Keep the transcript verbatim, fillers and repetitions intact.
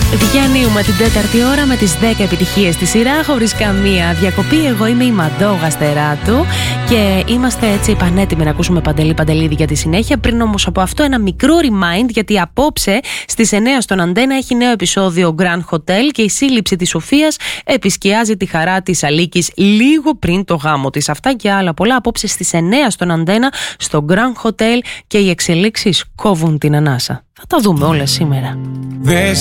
Διανύουμε την τέταρτη ώρα με τις δέκα επιτυχίες στη σειρά χωρίς καμία διακοπή. Εγώ είμαι η Μαντώ Γαστεράτου και είμαστε έτσι πανέτοιμοι να ακούσουμε Παντελή Παντελίδη για τη συνέχεια. Πριν όμως από αυτό ένα μικρό remind, γιατί απόψε στις εννιά στον Αντένα έχει νέο επεισόδιο Grand Hotel και η σύλληψη της Σοφίας επισκιάζει τη χαρά της Αλίκης λίγο πριν το γάμο της. Αυτά και άλλα πολλά απόψε στις εννιά στον Αντένα στο Grand Hotel και οι εξελίξεις κόβουν την ανάσα. Θα τα δούμε όλα σήμερα.